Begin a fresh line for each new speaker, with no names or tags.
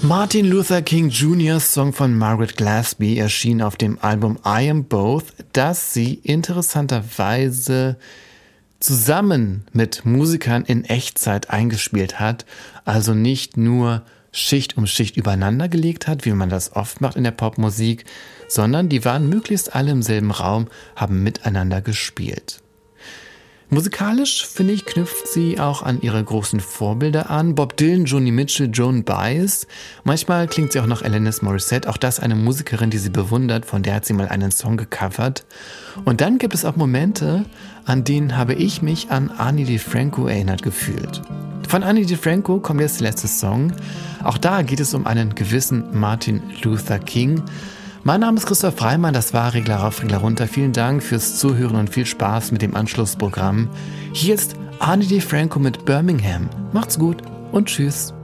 Martin Luther King Jr.'s Song von Margaret Glasby erschien auf dem Album I Am Both, das sie interessanterweise zusammen mit Musikern in Echtzeit eingespielt hat, also nicht nur Schicht um Schicht übereinander gelegt hat, wie man das oft macht in der Popmusik, sondern die waren möglichst alle im selben Raum, haben miteinander gespielt. Musikalisch, finde ich, knüpft sie auch an ihre großen Vorbilder an. Bob Dylan, Joni Mitchell, Joan Baez. Manchmal klingt sie auch nach Alanis Morissette. Auch das eine Musikerin, die sie bewundert, von der hat sie mal einen Song gecovert. Und dann gibt es auch Momente, an denen habe ich mich an Ani DiFranco erinnert gefühlt. Von Ani DiFranco kommt jetzt der letzte Song. Auch da geht es um einen gewissen Martin Luther King. Mein Name ist Christoph Freimann, das war Regler rauf, Regler runter. Vielen Dank fürs Zuhören und viel Spaß mit dem Anschlussprogramm. Hier ist Ani DiFranco mit Birmingham. Macht's gut und tschüss.